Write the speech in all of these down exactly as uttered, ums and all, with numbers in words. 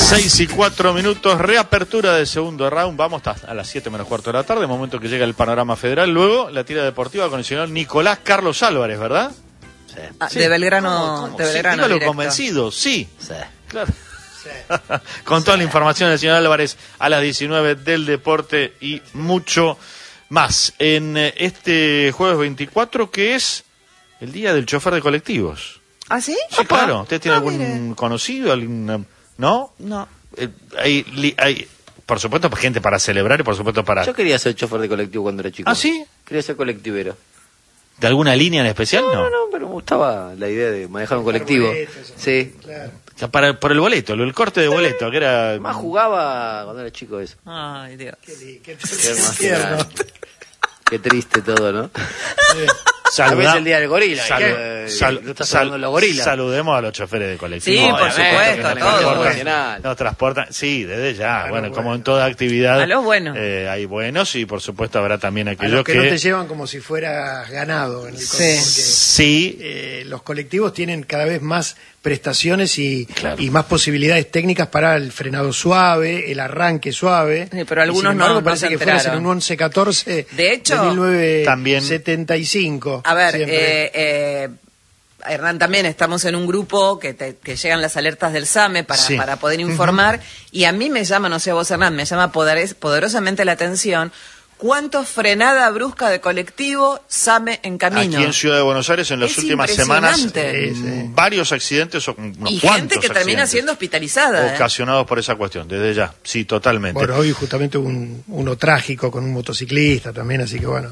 seis y cuatro minutos, reapertura del segundo round. Vamos hasta a las siete menos cuarto de la tarde, momento que llega el panorama federal. Luego la tira deportiva con el señor Nicolás Carlos Álvarez, ¿verdad? Sí. Ah, Sí. de Belgrano, ¿Cómo, cómo? de Belgrano. Sí, dígalo directo. convencido, sí. Sí. Claro. Con toda la información del señor Álvarez a las diecinueve del deporte y mucho más. En eh, este jueves veinticuatro, que es el día del chofer de colectivos. ¿Ah, sí? Sí, Opa. claro. ¿Usted tiene Ah, algún mire. conocido? Algún, ¿no? No. Eh, hay, li- hay, por supuesto, gente para celebrar y por supuesto para... Yo quería ser chofer de colectivo cuando era chico. ¿Ah, sí? Quería ser colectivero. ¿De alguna línea en especial? No, No. no, no, pero me gustaba la idea de manejar un colectivo. Sí. Ya para, por el boleto, el corte de boleto, que era... Más jugaba cuando era chico eso. Ay, Dios. Qué hermoso. Qué triste todo, ¿no? Saluda- A veces el día del gorila. Salu- ¿Qué? sal- ¿No estás sal- hablando de los gorilas? Saludemos a los choferes de colectivo. Sí, por Obviamente, supuesto, que nos a todos. transportan- Nacional. Nos transportan, sí, desde ya. A Bueno, los como buenos. en toda actividad. A los buenos. eh, hay buenos y por supuesto habrá también A aquellos los que, que... no te llevan como si fueras ganado en el Sí. coche, Sí, porque eh, los colectivos tienen cada vez más prestaciones y, Claro. y más posibilidades técnicas para el frenado suave, el arranque suave. Sí, pero Y, algunos sin embargo, no- no parece se que fueras en enteraron. un once catorce De hecho, de mil novecientos también- setenta y cinco. A ver, siempre. eh, eh, Hernán, también estamos en un grupo que, te- que llegan las alertas del SAME para, Sí. para poder informar, y a mí me llama, no sé a vos, Hernán, me llama poderes- poderosamente la atención cuánto frenada brusca de colectivo SAME en camino. aquí en Ciudad de Buenos Aires en las Es últimas semanas impresionante. mm, Sí, sí. varios accidentes o unos Y cuantos gente que termina accidentes siendo hospitalizada. ¿eh? ocasionados por esa cuestión, desde ya, sí, totalmente. Bueno, hoy justamente hubo un, uno trágico con un motociclista también, así que bueno.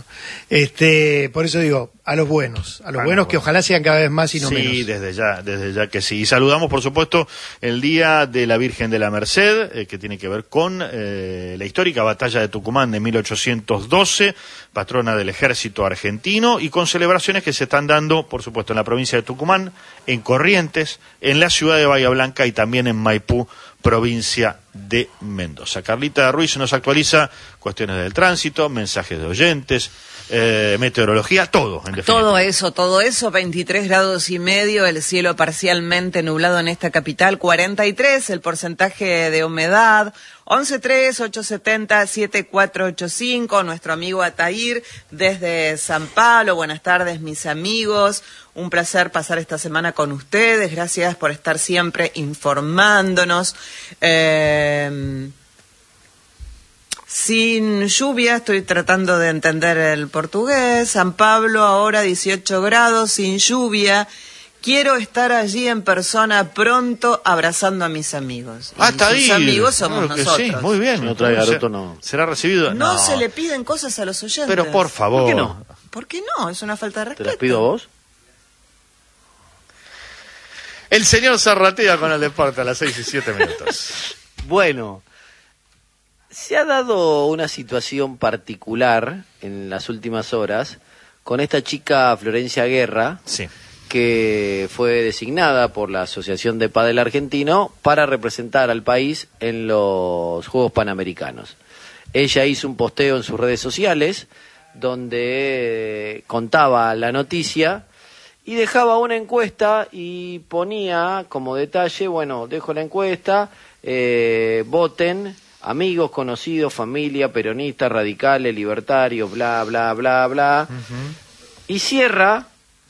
este Por eso digo, a los buenos, a los Ah, buenos no, que bueno. ojalá sean cada vez más y no sí, menos. desde ya, desde ya que sí. Y saludamos, por supuesto, el Día de la Virgen de la Merced, eh, que tiene que ver con eh, la histórica batalla de Tucumán de mil ochocientos doce, patrona del ejército argentino, y con celebraciones que se están dando, por supuesto, en la provincia de Tucumán, en Corrientes, en la ciudad de Bahía Blanca y también en Maipú, provincia de Mendoza. Carlita Ruiz nos actualiza cuestiones del tránsito, mensajes de oyentes, eh, meteorología, todo, en definitiva. Todo eso, todo eso, veintitrés grados y medio, el cielo parcialmente nublado en esta capital, cuarenta y tres el porcentaje de humedad, once tres, ocho siete cero, siete cuatro ocho cinco, nuestro amigo Atair desde San Pablo, buenas tardes mis amigos, un placer pasar esta semana con ustedes, gracias por estar siempre informándonos. Eh... Sin lluvia, estoy tratando de entender el portugués. San Pablo ahora dieciocho grados, sin lluvia. Quiero estar allí en persona pronto abrazando a mis amigos. Y Ah, está sus ahí. amigos somos Claro que nosotros. Sí, muy bien. Si no trae Se- garoto, no. ¿Será recibido? No, se le piden cosas a los oyentes. Pero por favor. ¿Por qué no? ¿Por qué no? Es una falta de ¿Te respeto. las pido a vos? El señor Zarratea con el deporte a las seis y siete minutos. Bueno, se ha dado una situación particular en las últimas horas con esta chica Florencia Guerra, Sí. que fue designada por la Asociación de Pádel Argentino para representar al país en los Juegos Panamericanos. Ella hizo un posteo en sus redes sociales donde contaba la noticia y dejaba una encuesta y ponía como detalle, bueno, dejo la encuesta, eh, voten, amigos, conocidos, familia, peronistas, radicales, libertarios, bla, bla, bla, bla. Y cierra,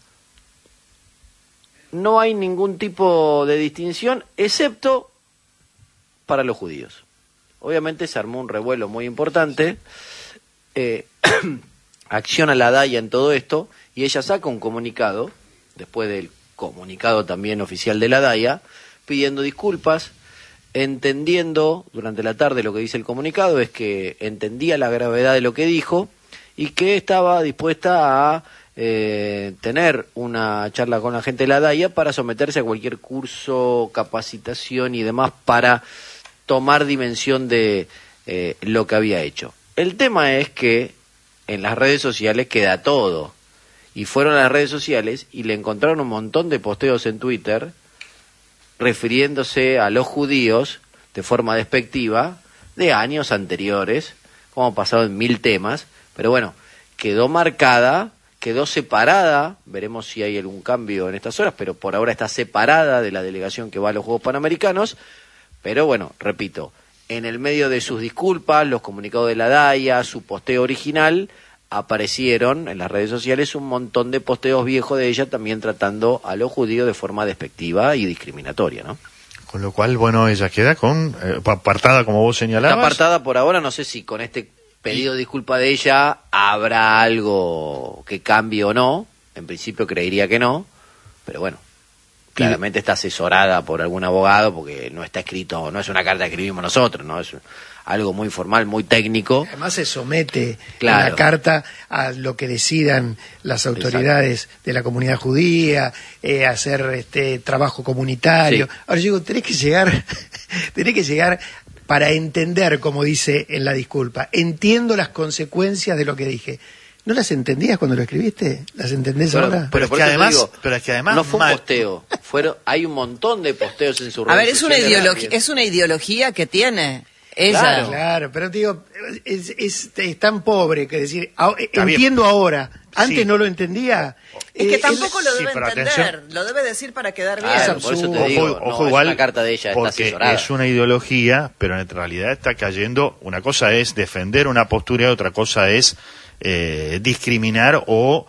no hay ningún tipo de distinción, excepto para los judíos. Obviamente se armó un revuelo muy importante, eh, acciona la D A I A en todo esto, y ella saca un comunicado, después del comunicado también oficial de la D A I A, pidiendo disculpas, entendiendo durante la tarde lo que dice el comunicado, es que entendía la gravedad de lo que dijo, y que estaba dispuesta a eh, tener una charla con la gente de la D A I A para someterse a cualquier curso, capacitación y demás para tomar dimensión de eh, lo que había hecho. El tema es que en las redes sociales queda todo, y fueron a las redes sociales y le encontraron un montón de posteos en Twitter refiriéndose a los judíos de forma despectiva de años anteriores, como ha pasado en mil temas, pero bueno, quedó marcada, quedó separada, veremos si hay algún cambio en estas horas, pero por ahora está separada de la delegación que va a los Juegos Panamericanos, Pero bueno, repito, en el medio de sus disculpas, los comunicados de la DAIA, su posteo original, aparecieron en las redes sociales un montón de posteos viejos de ella también tratando a los judíos de forma despectiva y discriminatoria, ¿no? Con lo cual, bueno, ella queda con eh, apartada, como vos señalabas. Está apartada por ahora, no sé si con este pedido de disculpa de ella habrá algo que cambie o no. En principio creería que no, pero bueno, claramente está asesorada por algún abogado porque no está escrito, no es una carta que escribimos nosotros, no es algo muy formal, muy técnico. Además se somete Claro. en la carta a lo que decidan las autoridades Exacto. de la comunidad judía, eh, hacer este trabajo comunitario. Sí. Ahora yo digo, tenés que llegar, tenés que llegar para entender, como dice en la disculpa, entiendo las consecuencias de lo que dije. ¿No las entendías cuando lo escribiste? ¿Las entendés Pero, ahora? pero es por que eso te además- digo, pero es que además no fue un mal- posteo, fueron, hay un montón de posteos en su A redes ver, es una sociales. ideología, es una ideología que tiene ella. Claro. Claro, pero digo, es, es, es tan pobre que decir, a- Está entiendo ahora, antes Sí. no lo entendía. Es que Eh, tampoco lo sí, debe pero entender, atención. lo debe decir para quedar bien. Claro, por eso te absurdo. digo, Ojo, no, ojo es igual, una carta de ella, está porque asesorada. es una ideología, pero en realidad está cayendo. Una cosa es defender una postura y otra cosa es eh, discriminar o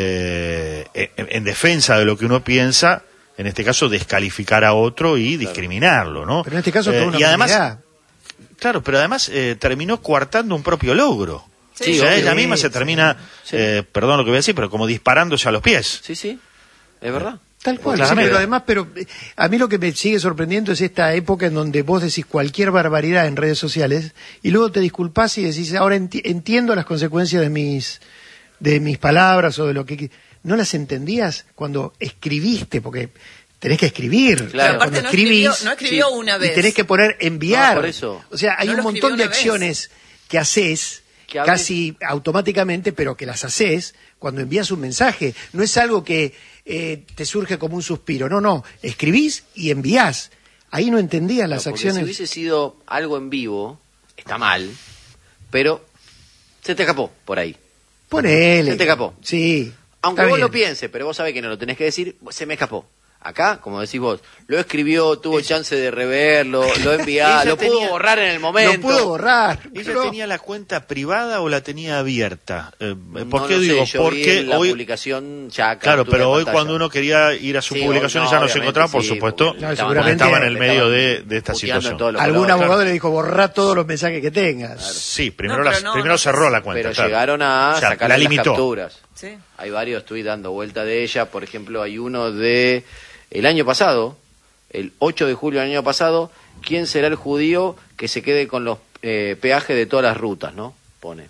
eh, en, en defensa de lo que uno piensa, en este caso descalificar a otro y discriminarlo, ¿no? Pero en este caso Eh, por una y además, comunidad. claro, pero además eh, terminó coartando un propio logro. Sí, o sea, obvio. ella misma se Sí, termina, sí. eh, perdón lo que voy a decir, pero como disparándose a los pies. Sí, sí, es verdad. Tal cual, sí, Claramente. pero además, pero eh, a mí lo que me sigue sorprendiendo es esta época en donde vos decís cualquier barbaridad en redes sociales y luego te disculpás y decís, ahora enti- entiendo las consecuencias de mis de mis palabras o de lo que... ¿No las entendías cuando escribiste? Porque tenés que escribir. Claro. Pero aparte Cuando no escribís, escribió, no escribió sí, una y vez. tenés que poner enviar. No, por eso. O sea, hay No un lo montón escribió de una vez. acciones que haces Que a veces- casi automáticamente, pero que las haces cuando envías un mensaje. No es algo que eh, te surge como un suspiro. No, no. Escribís y envías. Ahí no entendías las Porque acciones. si hubiese sido algo en vivo, está mal, pero se te escapó por ahí. Ponele. Se te escapó. Sí. Aunque está vos bien. lo pienses, pero vos sabés que no lo tenés que decir, se me escapó. Acá, como decís vos, lo escribió, tuvo chance de reverlo, lo envió, Ella lo tenía- pudo borrar en el momento. Lo puedo borrar. ¿Ella pero- tenía la cuenta privada o la tenía abierta? Eh, No ¿Por qué lo sé, digo? yo vi Porque en la hoy, publicación ya claro, captura pero de hoy pantalla. cuando uno quería ir a su Sí, publicación hoy ya no se obviamente, encontraba, por sí, supuesto, porque No, le estaban- seguramente estaba en el le medio estaban de, de esta puteando en situación. todos los Algún colores. abogado le dijo borrar todos los mensajes que tengas. Sí, primero, No, pero las- no, primero no, cerró la cuenta. Pero claro. llegaron a O sea, sacar la las limitó. capturas. Sí. Hay varios tweets dando vuelta de ella. Por ejemplo, hay uno de el año pasado, el ocho de julio del año pasado. ¿Quién será el judío que se quede con los eh, peajes de todas las rutas? ¿No? Pone.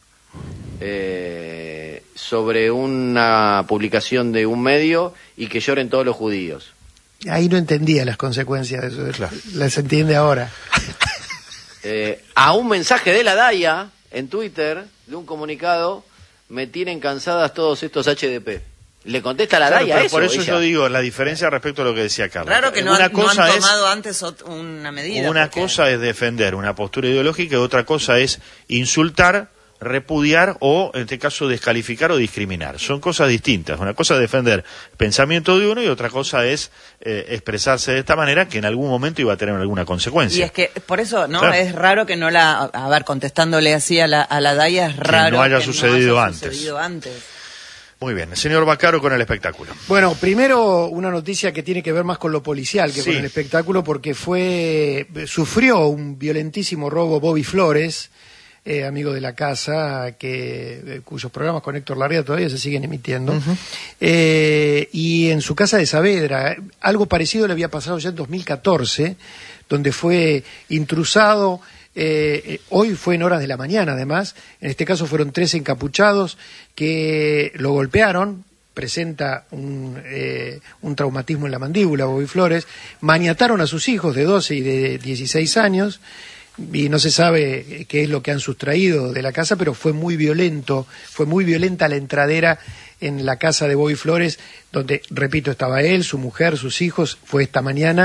Eh, sobre una publicación de un medio y que lloren todos los judíos. Ahí no entendía las consecuencias de eso. Claro. Las entiende ahora. Eh, a un mensaje de la DAIA en Twitter, de un comunicado, me tienen cansadas todos estos H D P. Le contesta a la Claro, DAIA pero eso. por eso ella. yo digo la diferencia respecto a lo que decía Carlos. Raro que no Una han, no han cosa es- tomado antes ot- una medida. Una porque- cosa es defender una postura ideológica y otra cosa es insultar, repudiar o, en este caso, descalificar o discriminar. Son cosas distintas. Una cosa es defender el pensamiento de uno y otra cosa es eh, expresarse de esta manera que en algún momento iba a tener alguna Y consecuencia. es que, por eso, ¿no? Claro. Es raro que no la... A ver, contestándole así a la, a la DAIA, es raro no haya que sucedido haya antes. sucedido antes. Muy bien. El señor Baccaro con el espectáculo. Bueno, primero una noticia que tiene que ver más con lo policial que Sí. con el espectáculo, porque fue sufrió un violentísimo robo Bobby Flores, eh, amigo de la casa, que eh, cuyos programas con Héctor Larrea todavía se siguen emitiendo, eh, y en su casa de Saavedra. eh, Algo parecido le había pasado ya en dos mil catorce, donde fue intrusado. Eh, eh, hoy fue en horas de la mañana, además. En este caso fueron tres encapuchados que lo golpearon. Presenta un, eh, un traumatismo en la mandíbula, Bobby Flores. Maniataron a sus hijos de doce y de dieciséis años. Y no se sabe qué es lo que han sustraído de la casa, pero fue muy violento, fue muy violenta la entradera en la casa de Bobby Flores, donde, repito, estaba él, su mujer, sus hijos. Fue esta mañana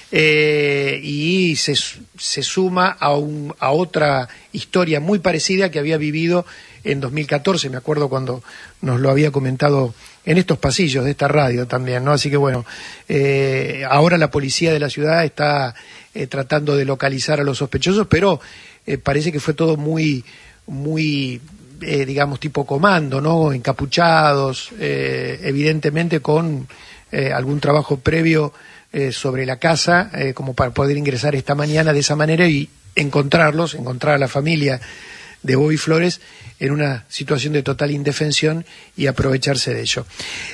eh, y se, se suma a, un, a otra historia muy parecida que había vivido en dos mil catorce, me acuerdo cuando nos lo había comentado en estos pasillos de esta radio también, ¿no? Así que bueno, eh, ahora la policía de la ciudad está eh, tratando de localizar a los sospechosos, pero eh, parece que fue todo muy, muy, eh, digamos, tipo comando, ¿no? Encapuchados, eh, evidentemente con eh, algún trabajo previo eh, sobre la casa, eh, como para poder ingresar esta mañana de esa manera y encontrarlos, encontrar a la familia de Bobby Flores en una situación de total indefensión y aprovecharse de ello.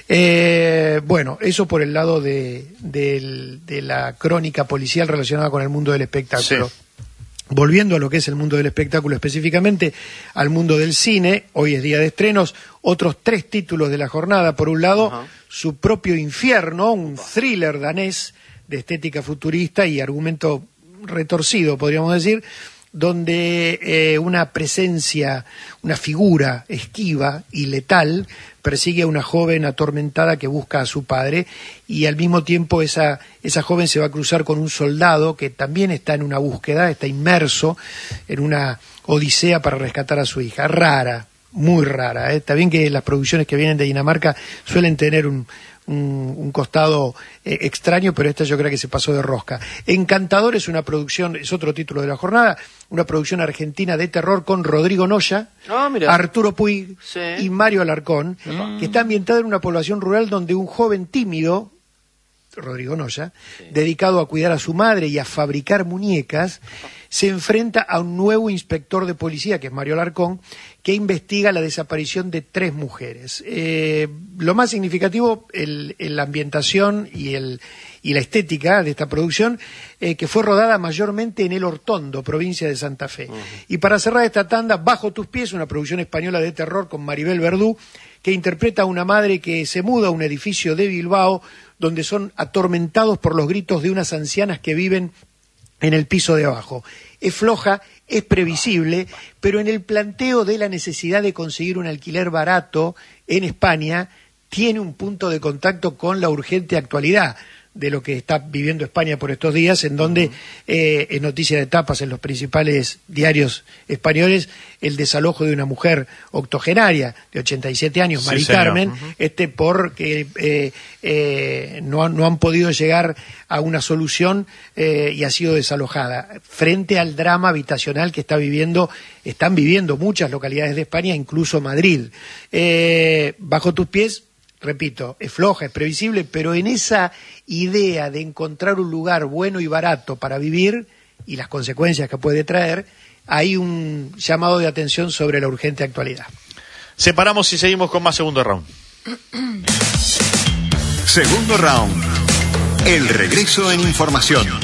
Eh, bueno, eso por el lado de, de, de la crónica policial relacionada con el mundo del espectáculo. Sí. Volviendo a lo que es el mundo del espectáculo, específicamente al mundo del cine, hoy es día de estrenos, otros tres títulos de la jornada. Por un lado, uh-huh. Su propio infierno, un thriller danés de estética futurista y argumento retorcido, podríamos decir, donde eh, una presencia, una figura esquiva y letal persigue a una joven atormentada que busca a su padre, y al mismo tiempo esa, esa joven se va a cruzar con un soldado que también está en una búsqueda, está inmerso en una odisea para rescatar a su hija. Rara, muy rara, ¿eh? Está bien que las producciones que vienen de Dinamarca suelen tener un... Un, un costado eh, extraño, pero esta yo creo que se pasó de rosca. Encantador es una producción, es otro título de la jornada, una producción argentina de terror con Rodrigo Noya, oh, Arturo Puig, sí, y Mario Alarcón, mm. que está ambientada en una población rural donde un joven tímido, Rodrigo Noya, sí, dedicado a cuidar a su madre y a fabricar muñecas, se enfrenta a un nuevo inspector de policía, que es Mario Alarcón, que investiga la desaparición de tres mujeres. Eh, lo más significativo, el, el, la ambientación y, el, y la estética de esta producción, eh, que fue rodada mayormente en El Hortondo, provincia de Santa Fe. Uh-huh. Y para cerrar esta tanda, Bajo tus pies, una producción española de terror con Maribel Verdú, que interpreta a una madre que se muda a un edificio de Bilbao, donde son atormentados por los gritos de unas ancianas que viven en el piso de abajo. Es floja, es previsible, pero en el planteo de la necesidad de conseguir un alquiler barato en España, tiene un punto de contacto con la urgente actualidad de lo que está viviendo España por estos días, en donde eh, es noticia de tapas en los principales diarios españoles el desalojo de una mujer octogenaria de ochenta y siete años, Mari sí, Carmen, uh-huh. este porque eh, eh, no, no han podido llegar a una solución eh, y ha sido desalojada frente al drama habitacional que está viviendo, están viviendo muchas localidades de España, incluso Madrid. Eh, Bajo tus pies, repito, es floja, es previsible, pero en esa idea de encontrar un lugar bueno y barato para vivir y las consecuencias que puede traer, hay un llamado de atención sobre la urgente actualidad. Separamos y seguimos con más segundo round. Segundo round. El regreso en información.